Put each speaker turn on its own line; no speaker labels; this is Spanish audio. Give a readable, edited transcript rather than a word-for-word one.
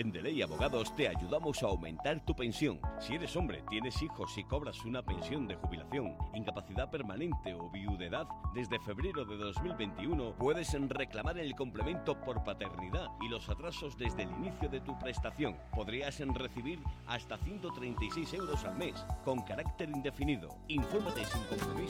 En Deley Abogados te ayudamos a aumentar tu pensión. Si eres hombre, tienes hijos y cobras una pensión de jubilación, incapacidad permanente o viudedad, desde febrero de 2021 puedes reclamar el complemento por paternidad y los atrasos desde el inicio de tu prestación. Podrías recibir hasta 136 euros al mes, con carácter indefinido. Infórmate sin compromiso